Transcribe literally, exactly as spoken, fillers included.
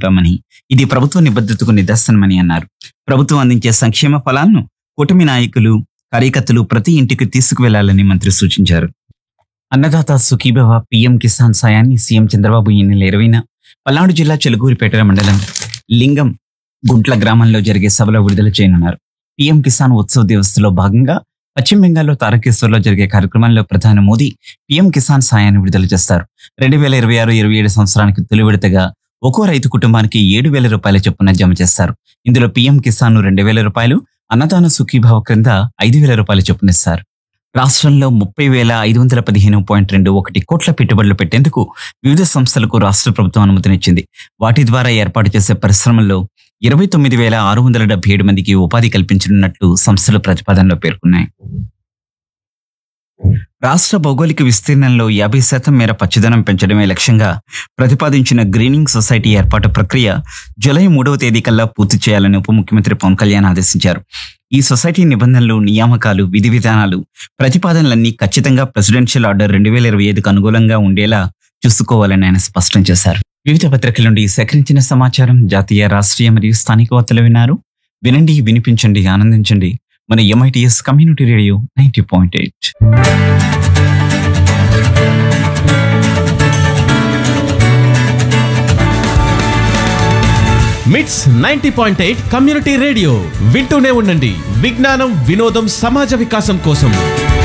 నింపామని, ఇది ప్రభుత్వ నిబద్ధతకు నిదర్శనమని అన్నారు. ప్రభుత్వం అందించే సంక్షేమ ఫలాలను కూటమి నాయకులు, కార్యకర్తలు ప్రతి ఇంటికి తీసుకువెళ్లాలని మంత్రి సూచించారు. అన్నదాత సుఖీభవ పీఎం కిసాన్ సాయాన్ని సీఎం చంద్రబాబు ఈ నెల ఇరవైన పల్నాడు జిల్లా చెలుకూరిపేట మండలం లింగం గుంట్ల గ్రామంలో జరిగే సభలో విడుదల చేయనున్నారు. పీఎం కిసాన్ ఉత్సవ్ దివస్లో భాగంగా పశ్చిమ బెంగాల్లో తారకేశ్వర్లో జరిగే కార్యక్రమంలో ప్రధాని మోదీ పీఎం కిసాన్ సాయాన్ని విడుదల చేస్తారు. రెండు వేల ఇరవై ఆరు ఇరవై ఏడు సంవత్సరానికి తొలి విడతగా ఒక్కో రైతు కుటుంబానికి ఏడు వేల రూపాయల చొప్పున జమ చేస్తారు. ఇందులో పీఎం కిసాన్ రెండు వేల రూపాయలు, అన్నదాన సుఖీభావ క్రింద ఐదు వేల రూపాయల చొప్పున ఇస్తారు. రాష్ట్రంలో ముప్పై వేల ఐదు వందల పదిహేను పాయింట్ రెండు ఒకటి కోట్ల పెట్టుబడులు పెట్టేందుకు వివిధ సంస్థలకు రాష్ట్ర ప్రభుత్వం అనుమతినిచ్చింది. వాటి ద్వారా ఏర్పాటు చేసే పరిశ్రమల్లో ఇరవై తొమ్మిది వేల ఆరు వందల డెబ్బై ఏడు మందికి ఉపాధి కల్పించనున్నట్లు సంస్థలు ప్రతిపాదనలో పేర్కొన్నాయి. రాష్ట్ర భౌగోళిక విస్తీర్ణంలో యాభై శాతం మేర పచ్చదనం పెంచడమే లక్ష్యంగా ప్రతిపాదించిన గ్రీనింగ్ సొసైటీ ఏర్పాటు ప్రక్రియ జూలై మూడవ తేదీ కల్లా పూర్తి చేయాలని ఉప ముఖ్యమంత్రి పవన్ కళ్యాణ్ ఆదేశించారు. ఈ సొసైటీ నిబంధనలు, నియామకాలు, విధి విధానాలు, ప్రతిపాదనలన్నీ ఖచ్చితంగా ప్రెసిడెన్షియల్ ఆర్డర్ రెండు వేల ఇరవై ఐదుకు అనుకూలంగా ఉండేలా చూసుకోవాలని ఆయన స్పష్టం చేశారు. వివిధ పత్రికల నుండి సేకరించిన సమాచారం, జాతీయ, రాష్ట్రీయ మరియు స్థానిక వార్తలు విన్నారు. వినండి, వినిపించండి, ఆనందించండి. మన MITS community radio ninety point eight. మిట్స్ ninety point eight community radio వింటూనే ఉండండి. విజ్ఞానం, వినోదం, సమాజ వికాసం కోసం.